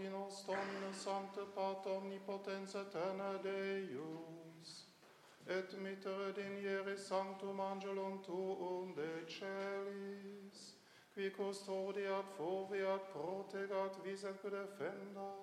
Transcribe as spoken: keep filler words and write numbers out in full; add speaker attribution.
Speaker 1: nos Dominus sancte Pater omnipotens aeterna Deus, et mittere dignieris sanctum angelum tuum de celis, qui custodiat, foveat, protegat, vis et defendat,